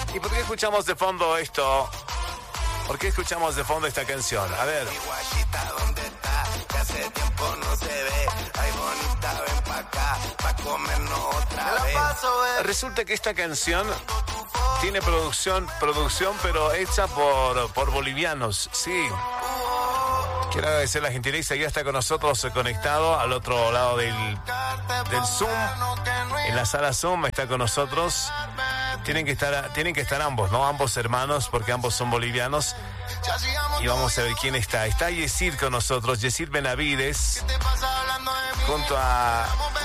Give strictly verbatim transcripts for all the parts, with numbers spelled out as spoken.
¿Y por qué escuchamos de fondo esto? ¿Por qué escuchamos de fondo esta canción? A ver. ¿Dónde está? Que hace tiempo no se ve. Ay, bonita, ven pa' acá, pa' comernos otra vez. Resulta que esta canción tiene producción, producción, pero hecha por, por bolivianos, sí. Quiero agradecer la gentileza, ya está con nosotros conectado al otro lado del, del Zoom. En la sala Zoom está con nosotros. Tienen que estar, tienen que estar ambos, ¿no? Ambos hermanos, porque ambos son bolivianos. Y vamos a ver quién está. Está Yesid con nosotros, Yesid Benavides, junto a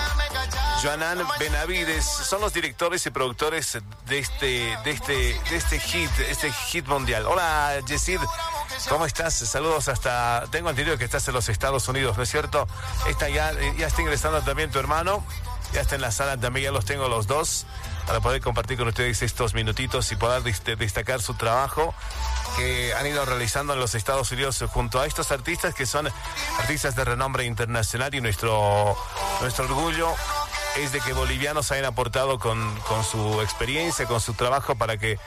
Joanan Benavides. Son los directores y productores de este, de este, de este hit, este hit mundial. Hola, Yesid. ¿Cómo estás? Saludos hasta... Tengo entendido que estás en los Estados Unidos, ¿no es cierto? Está ya, ya está ingresando también tu hermano. Ya está en la sala también, ya los tengo los dos, para poder compartir con ustedes estos minutitos y poder destacar su trabajo que han ido realizando en los Estados Unidos junto a estos artistas que son artistas de renombre internacional, y nuestro, nuestro orgullo es de que bolivianos hayan aportado con, con su experiencia, con su trabajo, para que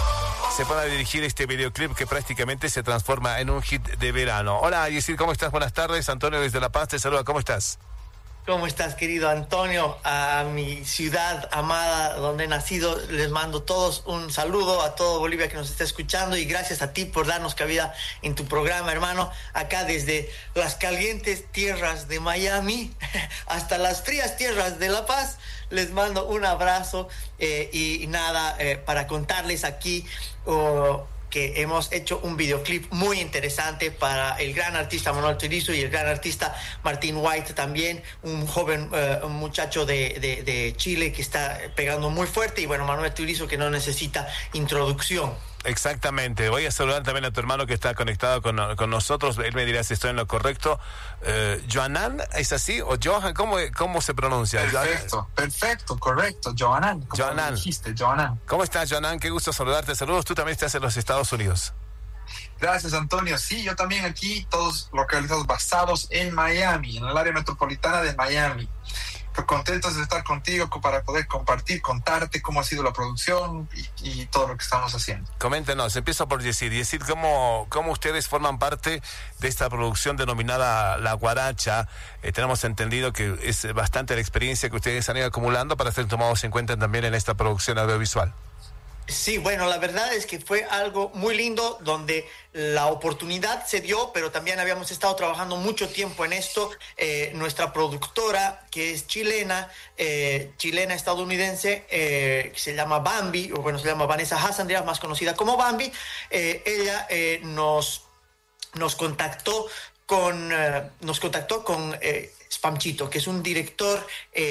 se pueda dirigir este videoclip que prácticamente se transforma en un hit de verano. Hola, Yesid, ¿cómo estás? Buenas tardes. Antonio desde La Paz te saluda. ¿Cómo estás? ¿Cómo estás, querido Antonio? A mi ciudad amada donde he nacido, les mando todos un saludo a todo Bolivia que nos está escuchando, y gracias a ti por darnos cabida en tu programa, hermano. Acá desde las calientes tierras de Miami hasta las frías tierras de La Paz, les mando un abrazo eh, y, y nada, eh, para contarles aquí... Oh, que hemos hecho un videoclip muy interesante para el gran artista Manuel Turizo y el gran artista Martín White también, un joven uh, un muchacho de, de, de Chile que está pegando muy fuerte, y bueno, Manuel Turizo que no necesita introducción. Exactamente. Voy a saludar también a tu hermano que está conectado con, con nosotros. Él me dirá si estoy en lo correcto. Eh, Joanan, ¿es así? ¿O Johan? ¿Cómo, cómo se pronuncia? Perfecto, Joanan. perfecto, correcto. Joanan. Como Joanan. dijiste, Joanan. ¿Cómo estás, Joanan? Qué gusto saludarte. Saludos. Tú también estás en los Estados Unidos. Gracias, Antonio. Sí, yo también aquí, todos localizados, basados en Miami, en el área metropolitana de Miami. Pues contentos de estar contigo para poder compartir, contarte cómo ha sido la producción y, y todo lo que estamos haciendo. Coméntenos, empiezo por Yesid. Yesid, ¿cómo, cómo ustedes forman parte de esta producción denominada La Guaracha? Eh, tenemos entendido que es bastante la experiencia que ustedes han ido acumulando para ser tomados en cuenta también en esta producción audiovisual. Sí, bueno, la verdad es que fue algo muy lindo donde la oportunidad se dio, pero también habíamos estado trabajando mucho tiempo en esto. Eh, nuestra productora, que es chilena, eh, chilena estadounidense, eh, que se llama Bambi, o bueno, se llama Vanessa Hassandria, más conocida como Bambi, eh, ella eh, nos, nos contactó con, eh, nos contactó con eh, Spamchito, que es un director...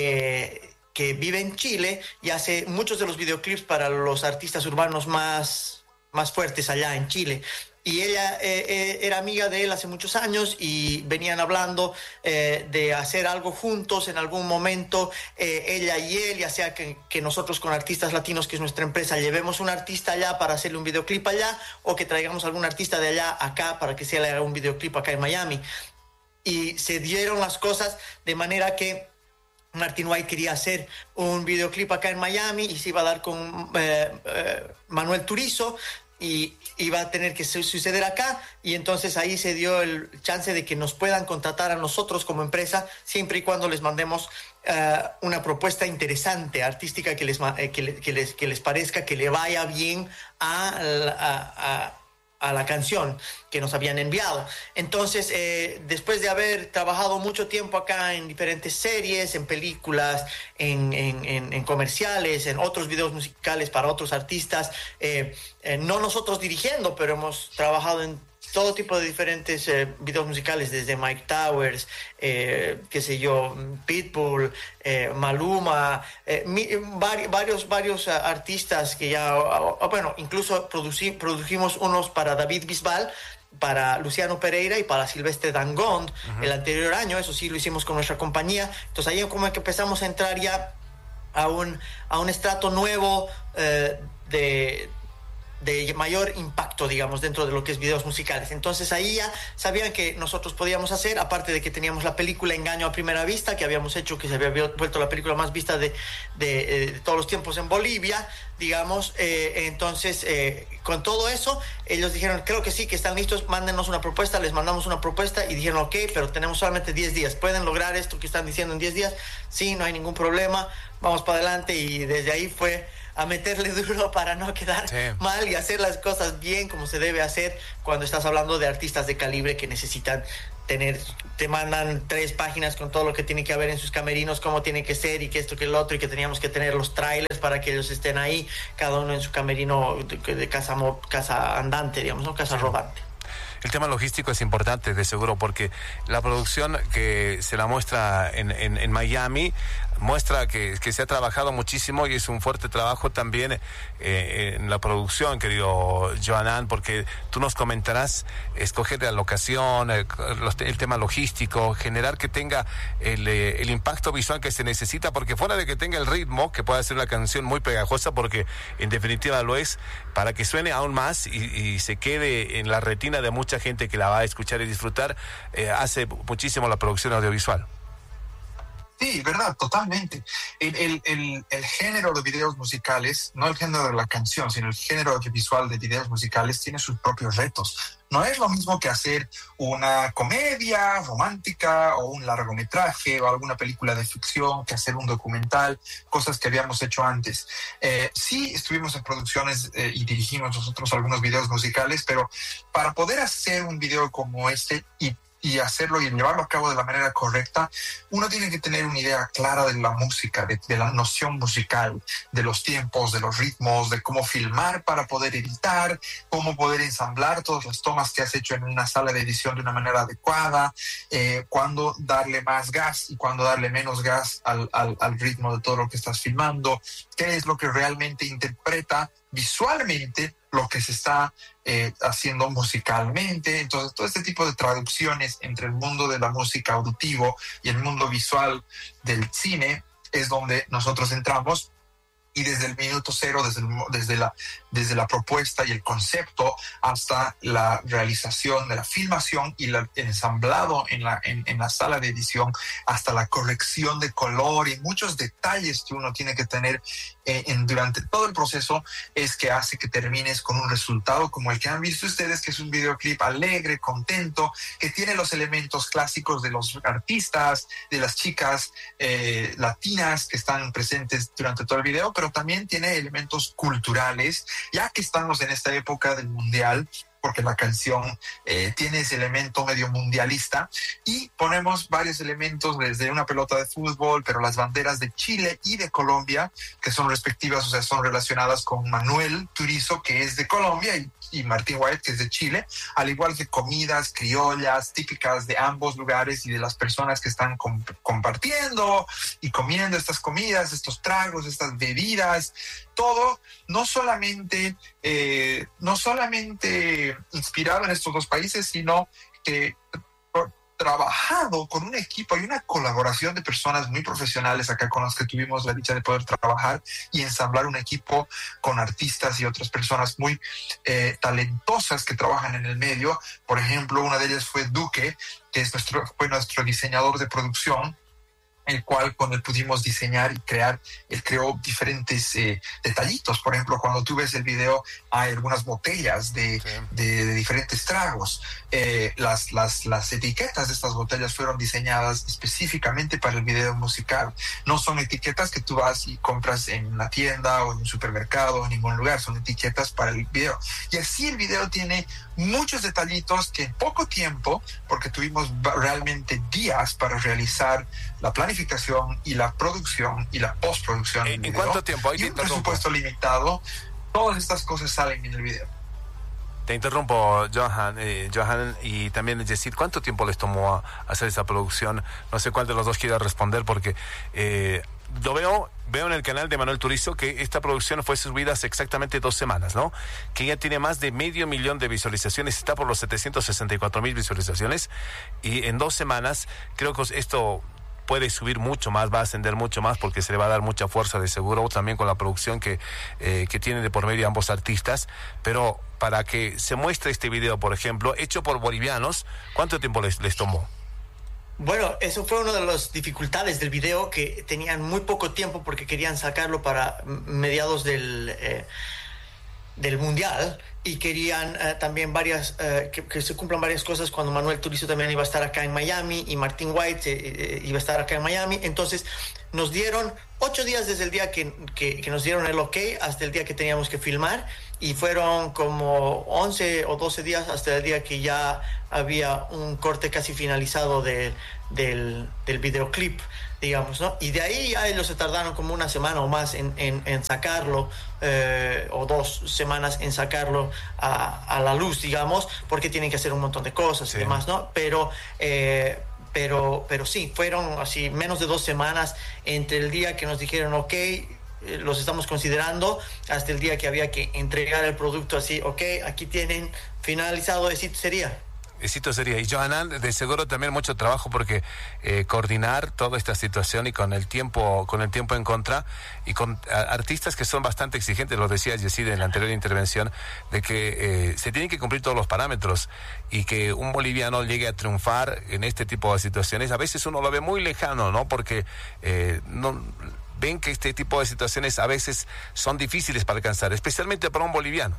Eh, que vive en Chile y hace muchos de los videoclips para los artistas urbanos más, más fuertes allá en Chile. Y ella eh, eh, era amiga de él hace muchos años y venían hablando eh, de hacer algo juntos en algún momento, eh, ella y él, ya sea que, que nosotros con Artistas Latinos, que es nuestra empresa, llevemos un artista allá para hacerle un videoclip allá, o que traigamos algún artista de allá acá para que se le haga un videoclip acá en Miami. Y se dieron las cosas de manera que Martin White quería hacer un videoclip acá en Miami y se iba a dar con eh, eh, Manuel Turizo, y iba a tener que suceder acá, y entonces ahí se dio el chance de que nos puedan contratar a nosotros como empresa, siempre y cuando les mandemos uh, una propuesta interesante, artística, que les, eh, que, que, les, que les parezca que le vaya bien a, a, a a la canción que nos habían enviado. Entonces, eh, después de haber trabajado mucho tiempo acá en diferentes series, en películas, en, en, en, en comerciales, en otros videos musicales para otros artistas, eh, eh, no nosotros dirigiendo, pero hemos trabajado en todo tipo de diferentes eh, videos musicales, desde Mike Towers, eh, qué sé yo, Pitbull, eh, Maluma, eh, mi, vari, varios varios uh, artistas que ya, uh, bueno, incluso producí, produjimos unos para David Bisbal, para Luciano Pereira y para Silvestre Dangond, uh-huh. el anterior año. Eso sí lo hicimos con nuestra compañía. Entonces ahí como que empezamos a entrar ya a un, a un estrato nuevo eh, de... de de mayor impacto, digamos, dentro de lo que es videos musicales. Entonces ahí ya sabían que nosotros podíamos hacer, aparte de que teníamos la película Engaño a Primera Vista, que habíamos hecho, que se había vuelto la película más vista de, de, de todos los tiempos en Bolivia, digamos. Eh, entonces, eh, con todo eso, ellos dijeron, creo que sí, que están listos, mándenos una propuesta. Les mandamos una propuesta y dijeron, ok, pero tenemos solamente diez días. ¿Pueden lograr esto que están diciendo en diez días? Sí, no hay ningún problema, vamos para adelante. Y desde ahí fue a meterle duro para no quedar sí. mal y hacer las cosas bien como se debe hacer cuando estás hablando de artistas de calibre que necesitan tener, te mandan tres páginas con todo lo que tiene que haber en sus camerinos, cómo tiene que ser y que esto, que el otro, y que teníamos que tener los trailers para que ellos estén ahí, cada uno en su camerino de, de casa, casa andante, digamos, ¿no? Casa sí. rodante. El tema logístico es importante, de seguro, porque la producción que se la muestra en, en, en Miami muestra que, que se ha trabajado muchísimo y es un fuerte trabajo también eh, en la producción, querido Johanan, porque tú nos comentarás escoger la locación, el, el tema logístico, generar que tenga el, el impacto visual que se necesita, porque fuera de que tenga el ritmo, que pueda ser una canción muy pegajosa, porque en definitiva lo es, para que suene aún más y, y se quede en la retina de mucha gente que la va a escuchar y disfrutar, eh, hace muchísimo la producción audiovisual. Sí, verdad, totalmente. El, el, el, el género de videos musicales, no el género de la canción, sino el género audiovisual de videos musicales tiene sus propios retos. No es lo mismo que hacer una comedia romántica o un largometraje o alguna película de ficción, que hacer un documental, cosas que habíamos hecho antes. Eh, sí estuvimos en producciones eh, y dirigimos nosotros algunos videos musicales, pero para poder hacer un video como este y y hacerlo y llevarlo a cabo de la manera correcta, uno tiene que tener una idea clara de la música, de, de la noción musical, de los tiempos, de los ritmos, de cómo filmar para poder editar, cómo poder ensamblar todas las tomas que has hecho en una sala de edición de una manera adecuada, eh, cuándo darle más gas y cuándo darle menos gas al, al, al ritmo de todo lo que estás filmando, qué es lo que realmente interpreta visualmente lo que se está eh, haciendo musicalmente. Entonces, todo este tipo de traducciones entre el mundo de la música auditivo y el mundo visual del cine es donde nosotros entramos. Y desde el minuto cero, desde, el, desde, la, desde la propuesta y el concepto hasta la realización de la filmación y la, el ensamblado en la, en, en la sala de edición, hasta la corrección de color y muchos detalles que uno tiene que tener eh, en, durante todo el proceso, es que hace que termines con un resultado como el que han visto ustedes, que es un videoclip alegre, contento, que tiene los elementos clásicos de los artistas, de las chicas eh, latinas que están presentes durante todo el video, pero también tiene elementos culturales, ya que estamos en esta época del mundial, porque la canción eh, tiene ese elemento medio mundialista, y ponemos varios elementos desde una pelota de fútbol, pero las banderas de Chile y de Colombia, que son respectivas, o sea, son relacionadas con Manuel Turizo, que es de Colombia, y, y Martín White, que es de Chile, al igual que comidas criollas típicas de ambos lugares y de las personas que están comp- compartiendo y comiendo estas comidas, estos tragos, estas bebidas, todo no solamente, eh, no solamente inspirado en estos dos países, sino que trabajado con un equipo y una colaboración de personas muy profesionales acá con las que tuvimos la dicha de poder trabajar y ensamblar un equipo con artistas y otras personas muy eh, talentosas que trabajan en el medio. Por ejemplo, una de ellas fue Duque, que es nuestro, fue nuestro diseñador de producción, el cual con él pudimos diseñar y crear, él creó diferentes eh, detallitos. Por ejemplo, cuando tú ves el video, hay algunas botellas de, sí. de, de diferentes tragos. Eh, las, las, las etiquetas de estas botellas fueron diseñadas específicamente para el video musical. No son etiquetas que tú vas y compras en la tienda o en un supermercado o en ningún lugar, son etiquetas para el video. Y así el video tiene muchos detallitos que en poco tiempo, porque tuvimos realmente días para realizar la planificación y la producción y la postproducción ¿En, ¿en cuánto tiempo? Y un presupuesto limitado, todas estas cosas salen en el video. Te interrumpo, Johan, eh, Johan y también Yesid, ¿cuánto tiempo les tomó a hacer esa producción? No sé cuál de los dos quiera responder, porque eh, lo veo, veo en el canal de Manuel Turizo que esta producción fue subida hace exactamente dos semanas, ¿no? Que ya tiene más de medio millón de visualizaciones, está por los setecientos sesenta y cuatro mil visualizaciones, y en dos semanas creo que esto puede subir mucho más, va a ascender mucho más porque se le va a dar mucha fuerza de seguro, también con la producción que, eh, que tienen de por medio ambos artistas. Pero para que se muestre este video, por ejemplo, hecho por bolivianos, ¿cuánto tiempo les, les tomó? Bueno, eso fue una de las dificultades del video, que tenían muy poco tiempo porque querían sacarlo para mediados del, eh, del Mundial, y querían eh, también varias eh, que, que se cumplan varias cosas cuando Manuel Turizo también iba a estar acá en Miami y Martín White eh, eh, iba a estar acá en Miami. Entonces nos dieron ocho días desde el día que, que, que nos dieron el ok hasta el día que teníamos que filmar, y fueron como once o doce días hasta el día que ya había un corte casi finalizado de, del, del videoclip, digamos, ¿no? Y de ahí ya ellos se tardaron como una semana o más en, en, en sacarlo, eh, o dos semanas en sacarlo a, a la luz, digamos, porque tienen que hacer un montón de cosas, sí, y demás, ¿no? Pero, eh, pero, pero sí, fueron así menos de dos semanas entre el día que nos dijeron, ok, los estamos considerando, hasta el día que había que entregar el producto así, ok, aquí tienen finalizado, así sería. Éxito sería. Y Johanan, de seguro también mucho trabajo porque eh, coordinar toda esta situación y con el tiempo con el tiempo en contra y con a, artistas que son bastante exigentes, lo decía Yesid en la anterior intervención, de que eh, se tienen que cumplir todos los parámetros, y que un boliviano llegue a triunfar en este tipo de situaciones, a veces uno lo ve muy lejano, ¿no? Porque eh, no ven que este tipo de situaciones a veces son difíciles para alcanzar, especialmente para un boliviano.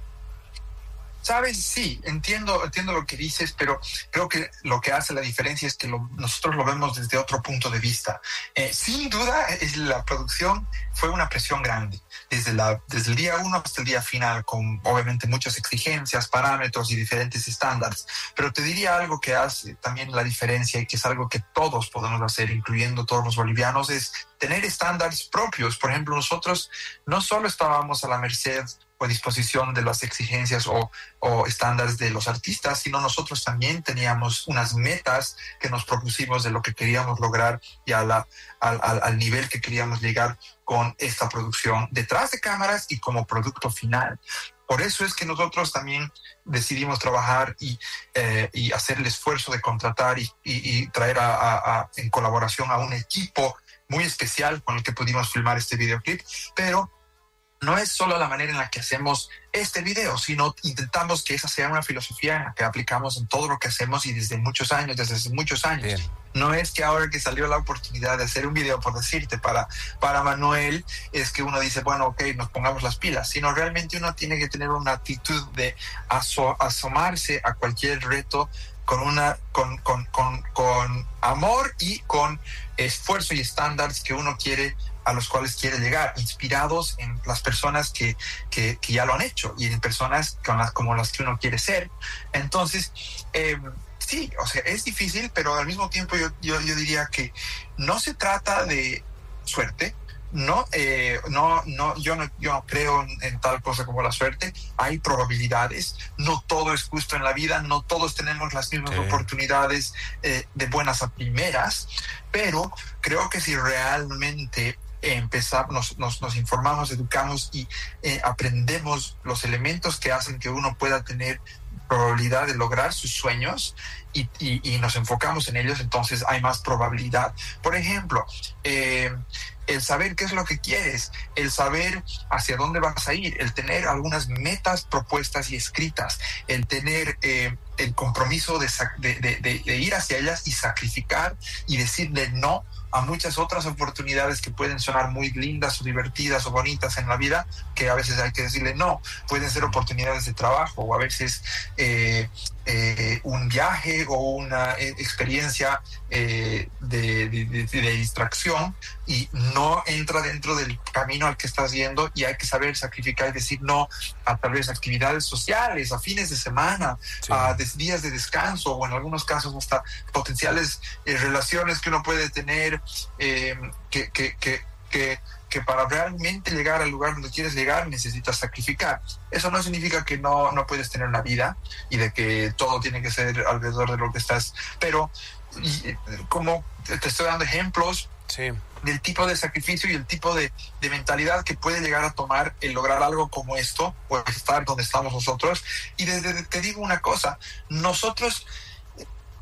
Sabes, sí, entiendo, entiendo lo que dices, pero creo que lo que hace la diferencia es que lo, nosotros lo vemos desde otro punto de vista. Eh, sin duda, es, la producción fue una presión grande, desde, la, desde el día uno hasta el día final, con obviamente muchas exigencias, parámetros y diferentes estándares. Pero te diría algo que hace también la diferencia, y que es algo que todos podemos hacer, incluyendo todos los bolivianos, es tener estándares propios. Por ejemplo, nosotros no solo estábamos a la merced o a disposición de las exigencias o, o estándares de los artistas, sino nosotros también teníamos unas metas que nos propusimos de lo que queríamos lograr y a la, al, al, al nivel que queríamos llegar con esta producción detrás de cámaras y como producto final. Por eso es que nosotros también decidimos trabajar y, eh, y hacer el esfuerzo de contratar y, y, y traer a, a, a, en colaboración a un equipo muy especial con el que pudimos filmar este videoclip. Pero no es solo la manera en la que hacemos este video, sino intentamos que esa sea una filosofía en la que aplicamos en todo lo que hacemos, y desde muchos años, desde hace muchos años. Bien. No es que ahora que salió la oportunidad de hacer un video, por decirte, para, para Manuel, es que uno dice, bueno, ok, nos pongamos las pilas, sino realmente uno tiene que tener una actitud de aso- asomarse a cualquier reto con una con, con, con, con amor y con esfuerzo y estándares que uno quiere, a los cuales quiere llegar, inspirados en las personas que, que, que ya lo han hecho y en personas con las, como las que uno quiere ser. Entonces, eh, sí, o sea, es difícil, pero al mismo tiempo yo, yo, yo diría que no se trata de suerte. No, eh, no, no, yo no, yo no creo en, en tal cosa como la suerte. Hay probabilidades. No todo es justo en la vida. No todos tenemos las mismas sí. oportunidades eh, de buenas a primeras. Pero creo que si realmente empezamos, nos, nos, nos informamos, educamos y eh, aprendemos los elementos que hacen que uno pueda tener probabilidad de lograr sus sueños y, y, y nos enfocamos en ellos, entonces hay más probabilidad. Por ejemplo, eh, el saber qué es lo que quieres, el saber hacia dónde vas a ir, el tener algunas metas propuestas y escritas, el tener eh, el compromiso de, de, de, de ir hacia ellas y sacrificar y decirle no a muchas otras oportunidades que pueden sonar muy lindas o divertidas o bonitas en la vida, que a veces hay que decirle no. Pueden ser oportunidades de trabajo, o a veces eh, eh, un viaje o una eh, experiencia eh, de, de, de, de distracción, y no entra dentro del camino al que estás yendo, y hay que saber sacrificar y decir no a tal vez actividades sociales, a fines de semana, sí. a des, días de descanso, o en algunos casos hasta potenciales eh, relaciones que uno puede tener, eh, que, que, que, que que para realmente llegar al lugar donde quieres llegar necesitas sacrificar. Eso no significa que no, no puedes tener una vida y de que todo tiene que ser alrededor de lo que estás, pero y, como te estoy dando ejemplos sí. del tipo de sacrificio y el tipo de, de mentalidad que puede llegar a tomar el lograr algo como esto, o estar donde estamos nosotros. Y desde te digo una cosa, nosotros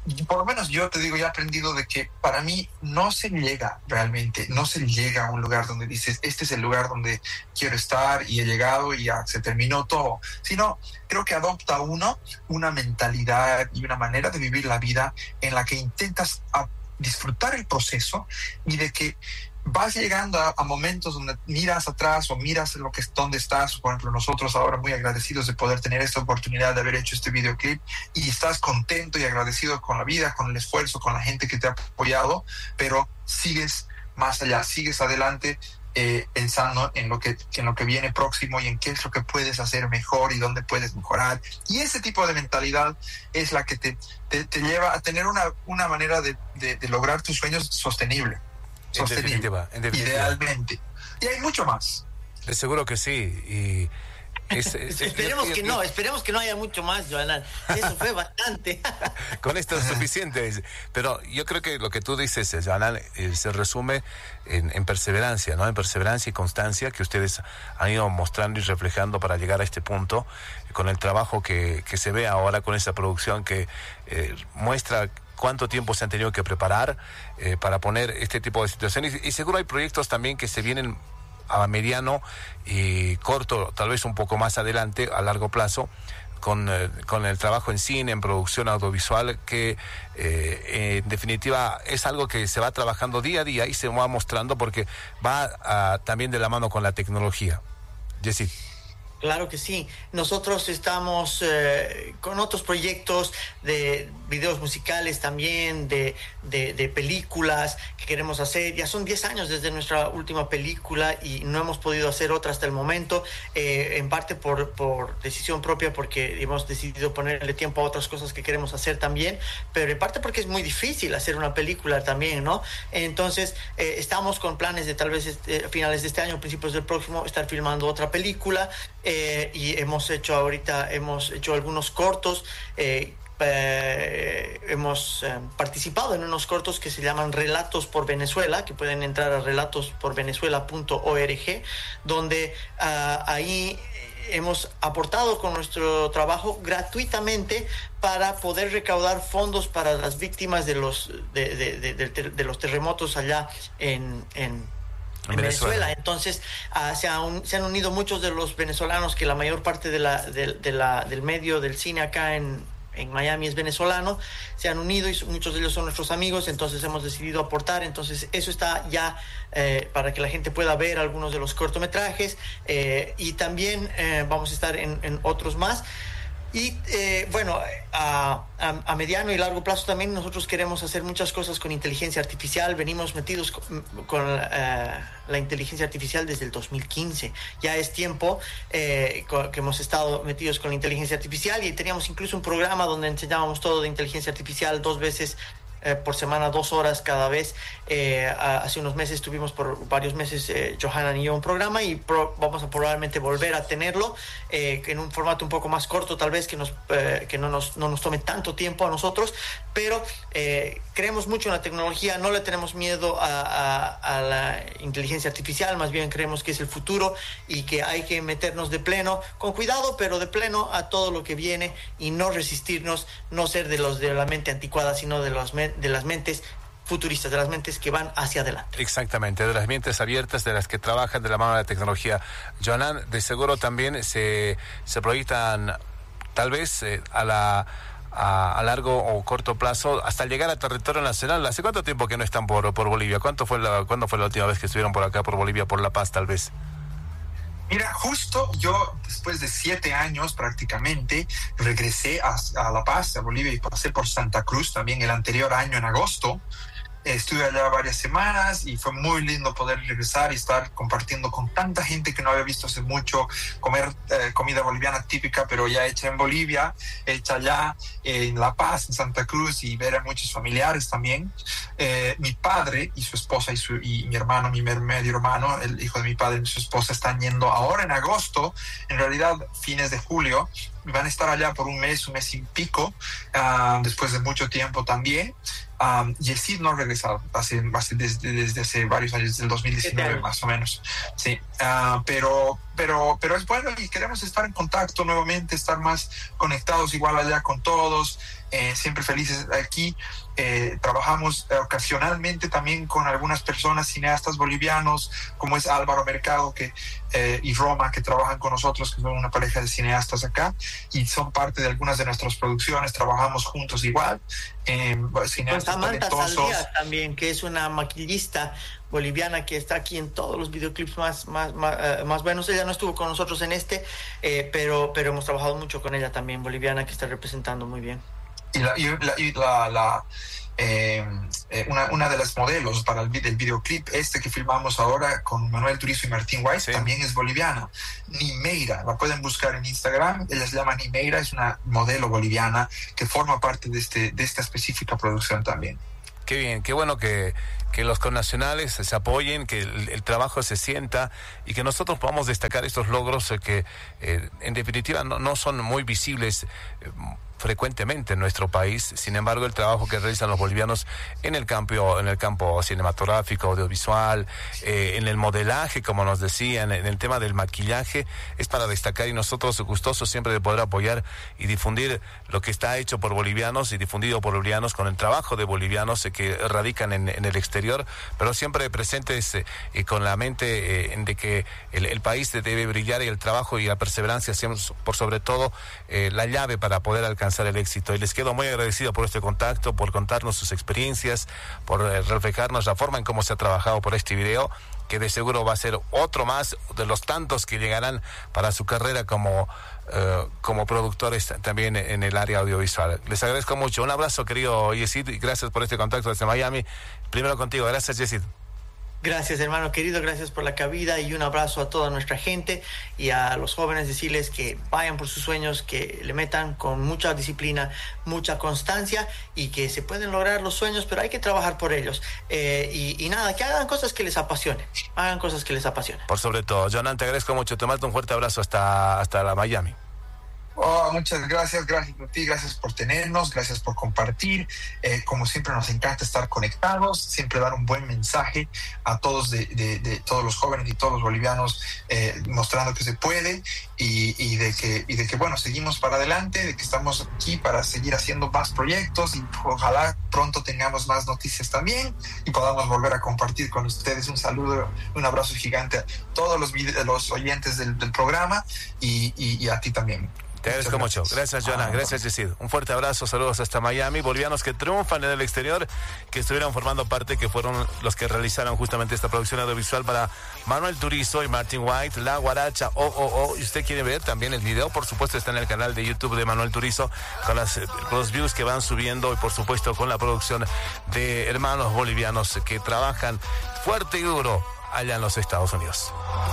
por lo menos yo te digo, ya he aprendido de que para mí no se llega realmente, no se llega a un lugar donde dices, este es el lugar donde quiero estar y he llegado y ya se terminó todo, sino creo que adopta uno una mentalidad y una manera de vivir la vida en la que intentas a disfrutar el proceso y de que vas llegando a, a momentos donde miras atrás o miras lo que es donde estás. Por ejemplo, nosotros ahora muy agradecidos de poder tener esta oportunidad de haber hecho este videoclip y estás contento y agradecido con la vida, con el esfuerzo, con la gente que te ha apoyado, pero sigues más allá, sigues adelante eh, pensando en lo que en lo que viene próximo y en qué es lo que puedes hacer mejor y dónde puedes mejorar. Y ese tipo de mentalidad es la que te, te, te lleva a tener una, una manera de, de, de lograr tus sueños sostenible. En definitiva, en definitiva. Idealmente. Y hay mucho más. De seguro que sí. Y es, es, esperemos yo, que yo, no, esperemos que no haya mucho más, Johanán. Eso fue bastante. Con esto es suficiente. Pero yo creo que lo que tú dices, Johanán, eh, se resume en, en perseverancia, ¿no? En perseverancia y constancia que ustedes han ido mostrando y reflejando para llegar a este punto, con el trabajo que, que se ve ahora, con esa producción que eh, muestra cuánto tiempo se han tenido que preparar eh, para poner este tipo de situaciones. Y seguro hay proyectos también que se vienen a mediano y corto, tal vez un poco más adelante, a largo plazo, con, eh, con el trabajo en cine, en producción audiovisual, que eh, eh, en definitiva es algo que se va trabajando día a día y se va mostrando porque va a, también de la mano con la tecnología. Jessy. Claro que sí. Nosotros estamos eh, con otros proyectos de videos musicales también, de, de, de películas que queremos hacer. Ya son diez años desde nuestra última película y no hemos podido hacer otra hasta el momento, eh, en parte por, por decisión propia, porque hemos decidido ponerle tiempo a otras cosas que queremos hacer también, pero en parte porque es muy difícil hacer una película también, ¿no? Entonces, eh, estamos con planes de tal vez este, a finales de este año, principios del próximo, estar filmando otra película. Eh, y hemos hecho ahorita, hemos hecho algunos cortos, eh, eh, hemos eh, participado en unos cortos que se llaman Relatos por Venezuela, que pueden entrar a relatos por venezuela punto org, donde uh, ahí hemos aportado con nuestro trabajo gratuitamente para poder recaudar fondos para las víctimas de los, de, de, de, de, de los terremotos allá en... en En Venezuela. Venezuela. Entonces uh, se, han, se han unido muchos de los venezolanos, que la mayor parte de la, de, de la, del medio del cine acá en, en Miami es venezolano, se han unido y muchos de ellos son nuestros amigos, entonces hemos decidido aportar. Entonces eso está ya eh, para que la gente pueda ver algunos de los cortometrajes, eh, y también eh, vamos a estar en, en otros más. Y eh, bueno, a, a, a mediano y largo plazo también nosotros queremos hacer muchas cosas con inteligencia artificial. Venimos metidos con, con uh, la inteligencia artificial desde el dos mil quince. Ya es tiempo eh, que hemos estado metidos con la inteligencia artificial, y teníamos incluso un programa donde enseñábamos todo de inteligencia artificial dos veces Eh, por semana, dos horas cada vez. Eh, hace unos meses tuvimos por varios meses eh, Johanán y yo un programa, y pro, vamos a probablemente volver a tenerlo eh, en un formato un poco más corto, tal vez que, nos, eh, que no, nos, no nos tome tanto tiempo a nosotros, pero eh, creemos mucho en la tecnología, no le tenemos miedo a, a, a la inteligencia artificial, más bien creemos que es el futuro y que hay que meternos de pleno, con cuidado, pero de pleno a todo lo que viene, y no resistirnos, no ser de los de la mente anticuada, sino de los de las mentes futuristas, de las mentes que van hacia adelante. Exactamente, de las mentes abiertas, de las que trabajan de la mano de la tecnología. Johanán, de seguro también se, se proyectan tal vez eh, a la a, a largo o corto plazo hasta llegar a territorio nacional. ¿Hace cuánto tiempo que no están por, por Bolivia? ¿Cuánto fue la, ¿Cuándo fue la última vez que estuvieron por acá, por Bolivia, por La Paz, tal vez? Mira, justo yo, después de siete años prácticamente, regresé a, a La Paz, a Bolivia, y pasé por Santa Cruz también el anterior año, en agosto. Estuve allá varias semanas y fue muy lindo poder regresar y estar compartiendo con tanta gente que no había visto hace mucho, comer eh, comida boliviana típica, pero ya hecha en Bolivia, hecha allá en La Paz, en Santa Cruz, y ver a muchos familiares también. Eh, mi padre y su esposa y, su, y mi hermano, mi medio hermano, el hijo de mi padre y su esposa, están yendo ahora en agosto, en realidad fines de julio, van a estar allá por un mes, un mes y pico, uh, después de mucho tiempo también. Um, Yesid no ha regresado hace, hace desde, desde hace varios años, desde el dos mil diecinueve más o menos. Sí. Uh, pero, pero, pero es bueno y queremos estar en contacto nuevamente, estar más conectados igual allá con todos, eh, siempre felices aquí. Eh, trabajamos eh, ocasionalmente también con algunas personas, cineastas bolivianos, como es Álvaro Mercado que, eh, y Roma, que trabajan con nosotros, que son una pareja de cineastas acá, y son parte de algunas de nuestras producciones, trabajamos juntos igual. Eh, cineastas con Samantha talentosos. Saldías también, que es una maquillista boliviana que está aquí en todos los videoclips más, más, más, uh, más buenos. Ella no estuvo con nosotros en este, eh, pero, pero hemos trabajado mucho con ella también, boliviana, que está representando muy bien. Y la, y la, y la, la eh, eh, una, una de las modelos para el, el videoclip este que filmamos ahora con Manuel Turizo y Martín White, sí, también es boliviana. Nimeira, la pueden buscar en Instagram, ella se llama Nimeira, es una modelo boliviana que forma parte de, este, de esta específica producción también. Qué bien, qué bueno que, que los connacionales se apoyen, que el, el trabajo se sienta y que nosotros podamos destacar estos logros eh, que eh, en definitiva no, no son muy visibles eh, frecuentemente en nuestro país. Sin embargo, el trabajo que realizan los bolivianos en el campo, en el campo cinematográfico, audiovisual, eh, en el modelaje, como nos decían, en el tema del maquillaje, es para destacar, y nosotros gustosos siempre de poder apoyar y difundir lo que está hecho por bolivianos y difundido por bolivianos con el trabajo de bolivianos eh, que radican en, en el exterior, pero siempre presentes eh, y con la mente eh, de que el, el país debe brillar, y el trabajo y la perseverancia siempre, por sobre todo, eh, la llave para poder alcanzar el éxito. Y les quedo muy agradecido por este contacto, por contarnos sus experiencias, por eh, reflejarnos la forma en cómo se ha trabajado por este video, que de seguro va a ser otro más de los tantos que llegarán para su carrera como, eh, como productores también en el área audiovisual. Les agradezco mucho. Un abrazo, querido Yesid, y gracias por este contacto desde Miami. Primero contigo. Gracias, Yesid. Gracias, hermano querido, gracias por la cabida, y un abrazo a toda nuestra gente y a los jóvenes, decirles que vayan por sus sueños, que le metan con mucha disciplina, mucha constancia, y que se pueden lograr los sueños, pero hay que trabajar por ellos. Eh, y, y nada, que hagan cosas que les apasionen, hagan cosas que les apasionen. Por sobre todo, Jonan, te agradezco mucho, te mando un fuerte abrazo hasta, hasta la Miami. Oh, muchas gracias, gracias a ti, gracias por tenernos, gracias por compartir. Eh, como siempre nos encanta estar conectados, siempre dar un buen mensaje a todos de, de, de todos los jóvenes y todos los bolivianos, eh, mostrando que se puede y, y de que y de que bueno, seguimos para adelante, de que estamos aquí para seguir haciendo más proyectos, y ojalá pronto tengamos más noticias también y podamos volver a compartir con ustedes. Un saludo, un abrazo gigante a todos los, los oyentes del, del programa y, y, y a ti también. Te agradezco mucho. Gracias, Jonan. Gracias, Yesid. Un fuerte abrazo. Saludos hasta Miami. Bolivianos que triunfan en el exterior, que estuvieron formando parte, que fueron los que realizaron justamente esta producción audiovisual para Manuel Turizo y Martin White, La Guaracha, oh, oh, oh. Y usted quiere ver también el video, por supuesto, está en el canal de YouTube de Manuel Turizo, con, las, con los views que van subiendo, y por supuesto con la producción de hermanos bolivianos que trabajan fuerte y duro allá en los Estados Unidos.